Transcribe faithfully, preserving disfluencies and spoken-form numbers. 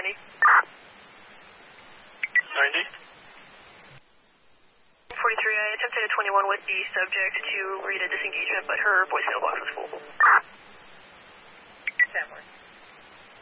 ninety. ninety. forty-three, I attempted a twenty-one with the subject to read a disengagement, but her voicemail box was full. ten one.